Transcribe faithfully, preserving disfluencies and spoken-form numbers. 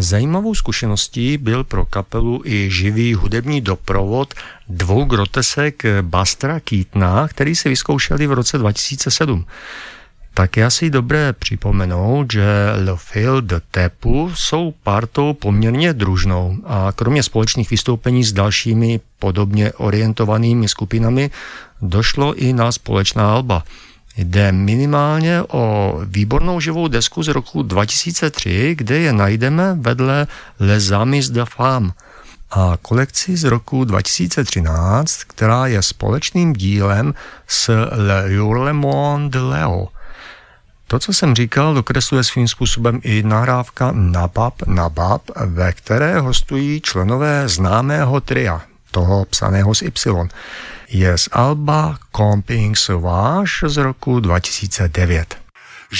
Zajímavou zkušeností byl pro kapelu i živý hudební doprovod dvou grotesek Bustera Keatona, který si vyzkoušeli v roce dva tisíce sedm. Tak je asi dobré připomenout, že Le Fil de Tepu jsou partou poměrně družnou a kromě společných vystoupení s dalšími podobně orientovanými skupinami došlo i na společná alba. Jde minimálně o výbornou živou desku z roku dva tisíce tři, kde je najdeme vedle Les Amis de Femme, a kolekci z roku dva tisíce třináct, která je společným dílem s Le Hurlement de Léo. To, co jsem říkal, dokresluje svým způsobem i nahrávka Nabab Nabab, ve které hostují členové známého tria, toho psaného s Y. Je z alba Camping Sauvage z roku dva tisíce devět.